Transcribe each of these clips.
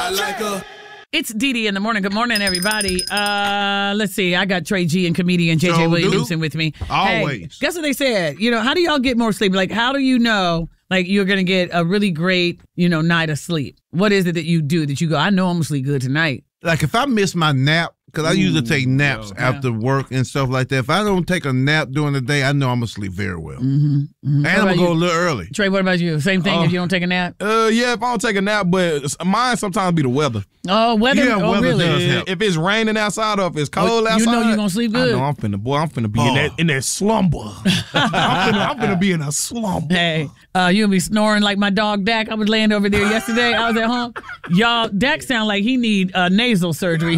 I like her. It's Dee in the morning. Good morning, everybody. Let's see. I got Trey G and comedian JJ Williamson with me. Always. Hey, guess what they said? How do y'all get more sleep? Like, how do you know, you're going to get a really great, night of sleep? What is it that you do that you go, I know I'm going to sleep good tonight? Like, if I miss my nap, because I usually take naps after work and stuff like that. If I don't take a nap during the day, I know I'm going to sleep very well. And I'm going to go a little early. Trey, what about you? Same thing if you don't take a nap? Yeah, if I don't take a nap, but mine sometimes be the weather. Oh, weather? Yeah, weather really? does help. If it's raining outside or if it's cold outside. You know you're going to sleep good. I know I'm finna be in that slumber. I'm finna be in a slumber. Hey, you'll be snoring like my dog Dak. I was laying over there yesterday. I was at home. Y'all, Dak sound like he need nasal surgery.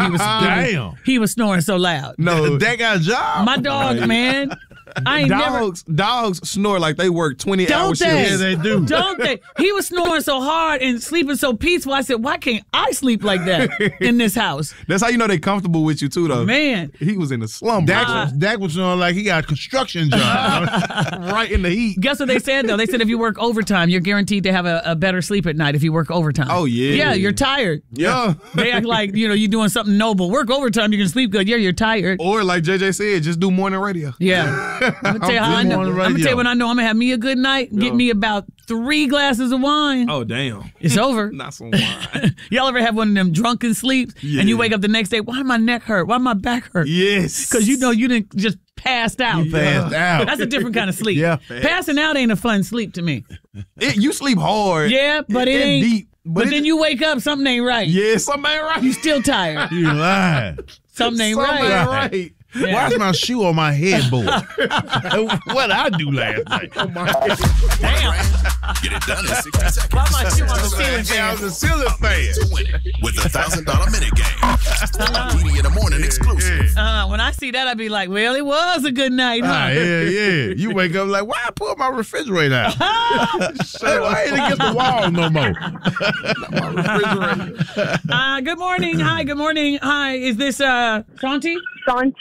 He was snoring so loud. No, that got a job. My dog, man. I ain't Dogs snore like they work 20-hour shifts. Yeah, they do. Don't they? He was snoring so hard and sleeping so peaceful. I said, why can't I sleep like that in this house? That's how you know they comfortable with you too, though. Man. He was in a slumber. Dak was snoring like he got a construction job. Right in the heat. Guess what they said, though? They said if you work overtime, you're guaranteed to have a better sleep at night if you work overtime. Oh, yeah. Yeah, you're tired. Yeah. They act like, you're doing something noble. Work overtime, you can sleep good. Yeah, you're tired. Or like JJ said, just do morning radio. Yeah. I'm going to tell you how I know. I'm going to tell you when I know I'm going to have me a good night. Get me about 3 glasses of wine. Oh, damn. It's over. Not some wine. Y'all ever have one of them drunken sleeps and you wake up the next day, why my neck hurt? Why my back hurt? Yes. Because you didn't just passed out. Passed out. That's a different kind of sleep. Yeah. Passing out ain't a fun sleep to me. You sleep hard. Yeah, but it ain't deep. But then you wake up, something ain't right. Yeah, something ain't right. You still tired. You lying. Something ain't right. Ain't right. Yeah. Why's my shoe on my headboard? What I do last night? Oh my God. Damn. Get it done in 60 seconds. Why my shoe on the ceiling I fan? was a ceiling fan. To win it with the $1,000 minute game. Dee in the morning exclusive. When I see that, I be like, well, it was a good night, huh? Yeah. You wake up like, why I pull my refrigerator out? I ain't against the wall no more. My refrigerator. Good morning. Hi, good morning. Hi, is this Shanti? Santi.